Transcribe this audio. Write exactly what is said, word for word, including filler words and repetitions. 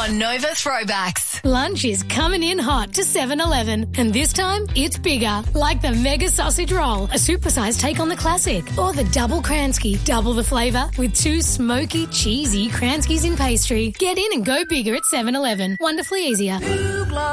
on Nova Throwbacks. Lunch is coming in hot to seven eleven, and this time it's bigger, like the Mega Sausage Roll, a supersized take on the classic, or the Double Kransky, double the flavour with two smoky, cheesy Kranskys in pastry. Get in and go bigger at seven eleven. Wonderfully easier.